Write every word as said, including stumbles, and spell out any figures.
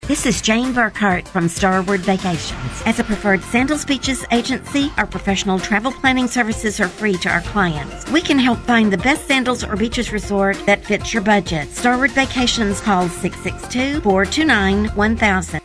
This is Jane Burkhart from Starward Vacations. As a preferred Sandals Beaches agency, our professional travel planning services are free to our clients. We can help find the best Sandals or beaches resort that fits your budget. Starward Vacations, call six six two, four two nine, one thousand.